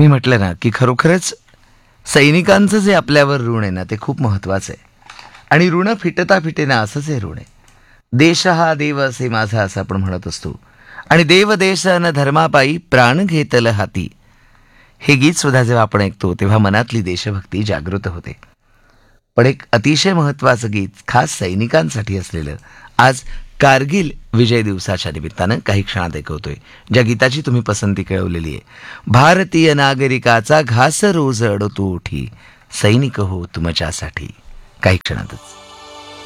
मी म्हटलं ना की खरोखरच सैनिकांचं जे आपल्यावर ऋण आहे ना ते खूप महत्वाचं आहे. आणि ऋण फिटता फिटेना असंच हे ऋण आहे. देश हा देव असे माझा असं आपण म्हणत असतो. आणि देव देश न धर्मापायी प्राण घेतल हाती. हे गीत सुद्धा जेव्हा आपण ऐकतो तेव्हा मनातली देशभक्ती जागृत होते. पण एक अतिशय महत्वाचं गीत खास सैनिकांसाठी असलेलं आज कारगिल विजय दिवसाच्या निमित्तानं काही क्षणात ऐकवतोय, ज्या गीताची तुम्ही पसंती कळवलेली आहे. भारतीय नागरिकाचा घास रोज अडतो उठी, सैनिक हो तुमच्यासाठी. काही क्षणातच